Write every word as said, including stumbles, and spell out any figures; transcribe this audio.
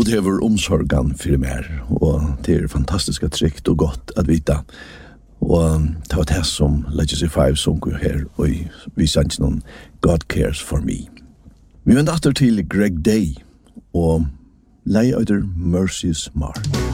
God hever omsorgan for mer, og det er fantastisk trygt og godt at vita. Og det var det som Legacy five sunker her, og vi sang noen God cares for me. Vi vender atter til Greg Day, og Lay Under Mercy's Mark.